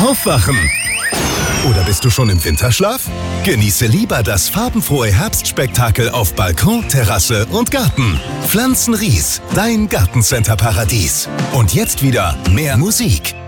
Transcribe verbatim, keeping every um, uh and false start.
Aufwachen! Oder bist du schon im Winterschlaf? Genieße lieber das farbenfrohe Herbstspektakel auf Balkon, Terrasse und Garten. Pflanzenries, dein Gartencenter-Paradies. Und jetzt wieder mehr Musik.